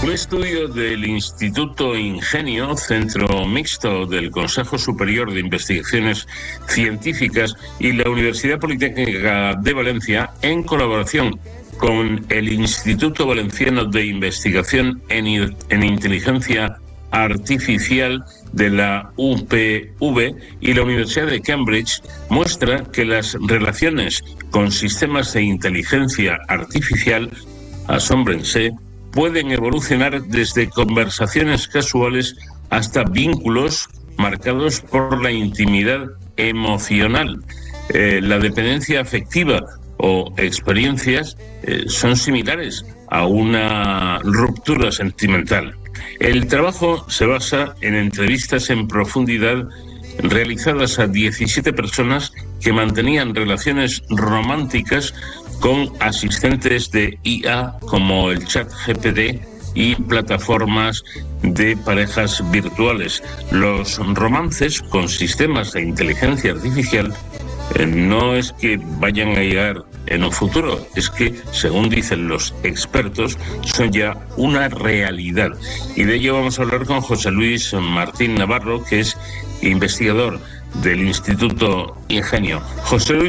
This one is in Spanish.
Un estudio del Instituto Ingenio, centro mixto del Consejo Superior de Investigaciones Científicas, y la Universidad Politécnica de Valencia, en colaboración con el Instituto Valenciano de Investigación en Inteligencia Artificial de la UPV y la Universidad de Cambridge, muestra que las relaciones con sistemas de inteligencia artificial, asómbrense, pueden evolucionar desde conversaciones casuales hasta vínculos marcados por la intimidad emocional. La dependencia afectiva o experiencias son similares a una ruptura sentimental. El trabajo se basa en entrevistas en profundidad realizadas a 17 personas que mantenían relaciones románticas con asistentes de IA como el ChatGPT y plataformas de parejas virtuales. Los romances con sistemas de inteligencia artificial no es que vayan a llegar en un futuro, es que, según dicen los expertos, son ya una realidad. Y de ello vamos a hablar con José Luis Martín Navarro, que es investigador del Instituto Ingenio. José Luis,